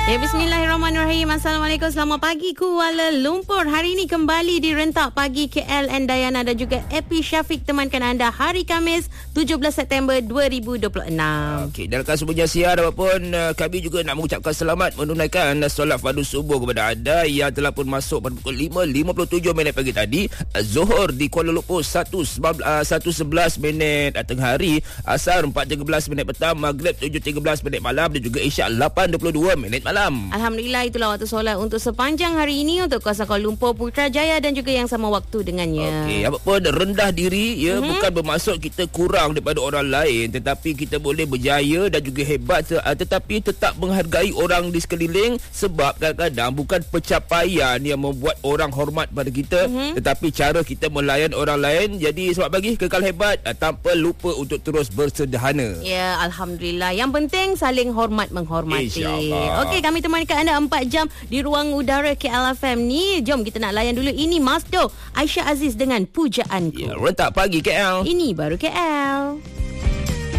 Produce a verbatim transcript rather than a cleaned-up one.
Ya, bismillahirrahmanirrahim. Assalamualaikum, selamat pagi Kuala Lumpur. Hari ini kembali di Rentak Pagi K L and Dayana dan juga Epi Syafiq temankan anda hari Khamis tujuh belas September dua ribu dua puluh enam. Okey, dan rekan semuanya siar apapun, kami juga nak mengucapkan selamat menunaikan solat fardu subuh kepada anda yang telah pun masuk pada pukul lima lima puluh tujuh minit pagi tadi. Zuhur di Kuala Lumpur satu sebelas minit tengah hari, Asar empat tiga belas minit petang, Maghrib tujuh tiga belas minit malam dan juga Isyak lapan dua puluh dua minit malam. Alhamdulillah, itulah waktu solat untuk sepanjang hari ini untuk kawasan Kuala Lumpur, Putrajaya dan juga yang sama waktu dengannya. Okey, apapun rendah diri ya, mm-hmm. bukan bermaksud kita kurang daripada orang lain, tetapi kita boleh berjaya dan juga hebat, tetapi tetap menghargai orang di sekeliling, sebab kadang-kadang bukan pencapaian yang membuat orang hormat pada kita, mm-hmm. tetapi cara kita melayan orang lain. Jadi selamat pagi, kekal hebat tanpa lupa untuk terus bersederhana. Ya, Alhamdulillah. Yang penting saling hormat menghormati. InsyaAllah. Okey, kami temankan anda empat jam di ruang udara K L F M ni. Jom kita nak layan dulu. Ini Masdo, Aisyah Aziz dengan Pujaanku. Ya, Rentak Pagi K L. Ini baru K L.